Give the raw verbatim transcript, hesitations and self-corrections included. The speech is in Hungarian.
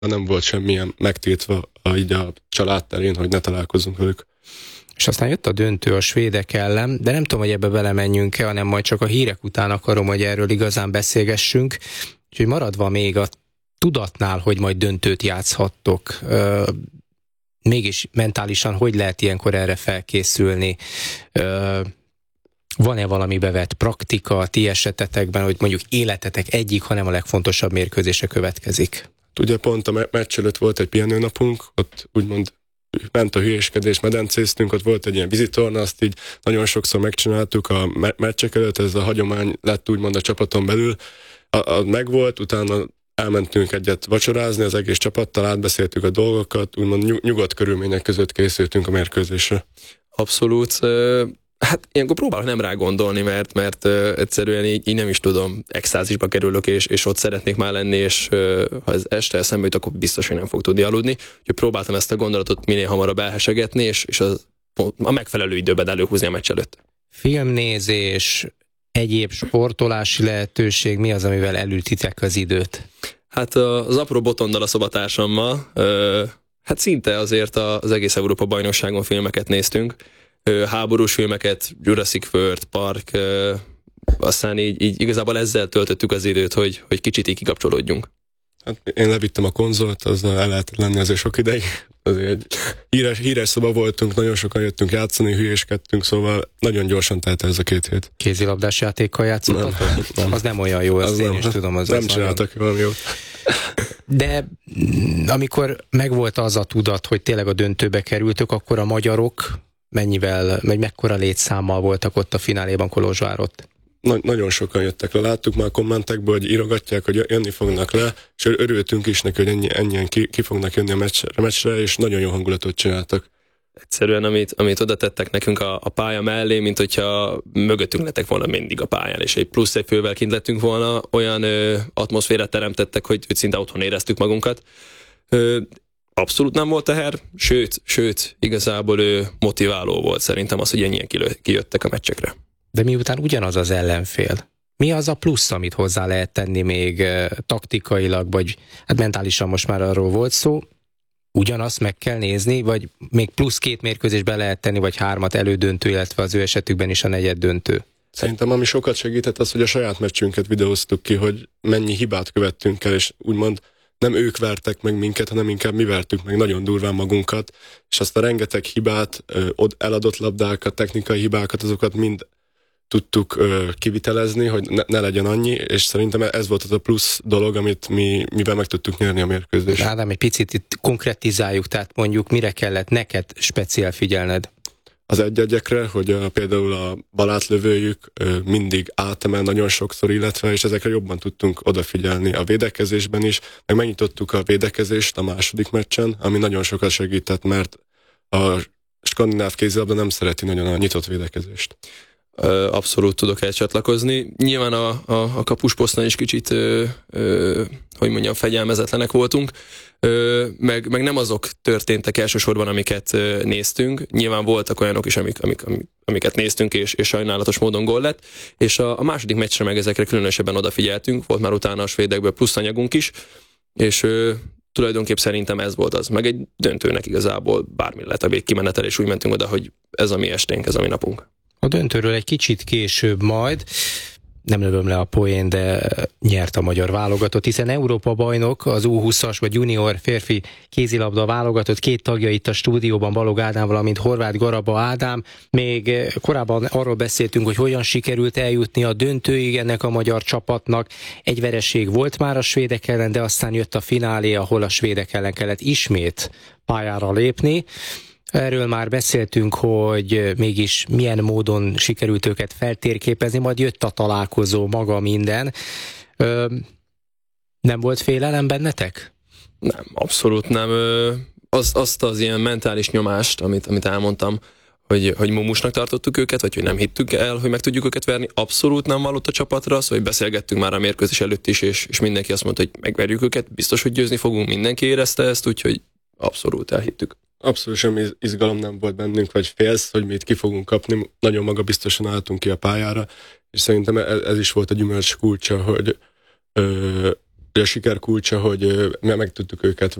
nem volt semmilyen megtiltva a, így a család terén, hogy ne találkozzunk velük. És aztán jött a döntő a svédek ellen, de nem tudom, hogy ebbe belemenjünk-e, hanem majd csak a hírek után akarom, hogy erről igazán beszélgessünk. Úgyhogy maradva még a tudatnál, hogy majd döntőt játszhattok, euh, mégis mentálisan hogy lehet ilyenkor erre felkészülni? Euh, van-e valami bevett praktika ti esetetekben, hogy mondjuk életetek egyik, hanem a legfontosabb mérkőzése következik? Ugye pont a meccs előtt volt egy pihenőnapunk, ott úgymond ment a hülyéskedés, medencéztünk, ott volt egy ilyen vizitorna, azt így nagyon sokszor megcsináltuk a me- meccsek előtt, ez a hagyomány lett úgymond a csapaton belül. A, a megvolt, utána elmentünk egyet vacsorázni az egész csapattal, átbeszéltük a dolgokat, úgymond nyug- nyugodt körülmények között készültünk a mérkőzésre. Abszolút. Hát ilyenkor próbálok nem rá gondolni, mert, mert egyszerűen így, így nem is tudom, extázisba kerülök, és, és ott szeretnék már lenni, és ha ez este eszembe jut, akkor biztos, hogy nem fog tudni aludni. Úgyhogy próbáltam ezt a gondolatot minél hamarabb elhesegetni, és, és az, a megfelelő időben előhúzni a meccs előtt. Filmnézés, egyéb sportolási lehetőség, mi az, amivel elültitek az időt? Hát az apró Botondal a szobatársammal, hát szinte azért az egész Európa bajnokságon filmeket néztünk, háborús filmeket, Jurassic World Park, aztán így, így igazából ezzel töltöttük az időt, hogy, hogy kicsit így kikapcsolódjunk. Hát én levittem a konzolt, azzal el lehet lenni azért sok ideig. Azért egy híres, híres szoba voltunk, nagyon sokan jöttünk játszani, hülyéskedtünk, szóval nagyon gyorsan telt ez a két hét. Kézilabdás játékkal játszottatok? Nem, nem. Az nem olyan jó, azt az én nem, is tudom. Az nem az csináltak nagyon... valami jót. De amikor megvolt az a tudat, hogy tényleg a döntőbe kerültök, akkor a magyarok mennyivel, meg mekkora létszámmal voltak ott a fináléban Kolozsvárott? Na- nagyon sokan jöttek le, láttuk már a kommentekből, hogy írogatják, hogy jönni fognak le, és örültünk is neki, hogy ennyi, ennyien ki, ki fognak jönni a meccsre, meccsre, és nagyon jó hangulatot csináltak. Egyszerűen, amit, amit oda tettek nekünk a, a pálya mellé, mint hogyha mögöttünk lettek volna mindig a pályán, és egy plusz egy fővel kint lettünk volna, olyan ö, atmoszférát teremtettek, hogy, hogy szinte otthon éreztük magunkat. Ö, abszolút nem volt teher, sőt, sőt, igazából ö, motiváló volt szerintem az, hogy ennyien kijöttek a meccsekre. De miután ugyanaz az ellenfél, mi az a plusz, amit hozzá lehet tenni még taktikailag, vagy hát mentálisan most már arról volt szó, ugyanazt meg kell nézni, vagy még plusz két mérkőzésbe lehet tenni, vagy hármat elődöntő, illetve az ő esetükben is a negyed döntő? Szerintem ami sokat segített az, hogy a saját meccsünket videóztuk ki, hogy mennyi hibát követtünk el, és úgymond nem ők vertek meg minket, hanem inkább mi vertük meg nagyon durván magunkat, és azt a rengeteg hibát, eladott labdákat, technikai hibákat, azokat mind tudtuk ö, kivitelezni, hogy ne, ne legyen annyi, és szerintem ez volt az a plusz dolog, amit mi, mivel meg tudtuk nyerni a mérkőzést. Ádám, egy picit itt konkretizáljuk, tehát mondjuk mire kellett neked speciál figyelned? Az egy-egyekre, hogy a, például a balátlövőjük ö, mindig átemel nagyon sokszor, illetve, és ezekre jobban tudtunk odafigyelni a védekezésben is, meg megnyitottuk a védekezést a második meccsen, ami nagyon sokat segített, mert a skandináv kézilabda nem szereti nagyon a nyitott védekezést. Abszolút tudok elcsatlakozni. Nyilván a, a, a kapusposzton is kicsit, ö, ö, hogy mondjam, fegyelmezetlenek voltunk, ö, meg, meg nem azok történtek elsősorban, amiket ö, néztünk. Nyilván voltak olyanok is, amik, amik, amik, amiket néztünk, és, és sajnálatos módon gól lett. És a, a második meccsre meg ezekre különösebben odafigyeltünk. Volt már utána a svédekből plusz anyagunk is, és ö, tulajdonképp szerintem ez volt az. Meg egy döntőnek igazából bármi lett a végkimenetel, és úgy mentünk oda, hogy ez a mi esténk, ez a mi napunk. A döntőről egy kicsit később majd, nem lövöm le a poén, de nyert a magyar válogatott, hiszen Európa bajnok, az U húszas vagy junior férfi kézilabda válogatott két tagja itt a stúdióban, Balog Ádám, valamint Horváth Garaba Ádám. Még korábban arról beszéltünk, hogy hogyan sikerült eljutni a döntőig ennek a magyar csapatnak. Egy vereség volt már a svédek ellen, de aztán jött a finálé, ahol a svédek ellen kellett ismét pályára lépni. Erről már beszéltünk, hogy mégis milyen módon sikerült őket feltérképezni, majd jött a találkozó, maga minden. Ö, nem volt félelem bennetek? Nem, abszolút nem. Az, azt az ilyen mentális nyomást, amit, amit elmondtam, hogy, hogy mumusnak tartottuk őket, vagy hogy nem hittük el, hogy meg tudjuk őket verni, abszolút nem vallott a csapatra, szóval beszélgettünk már a mérkőzés előtt is, és, és mindenki azt mondta, hogy megverjük őket, biztos, hogy győzni fogunk, mindenki érezte ezt, úgyhogy abszolút elhittük. Abszolút semmi izgalom nem volt bennünk, vagy félsz, hogy mi itt ki fogunk kapni. Nagyon magabiztosan álltunk ki a pályára, és szerintem ez, ez is volt a gyümölcs kulcsa, hogy ö, a siker kulcsa, hogy meg tudtuk őket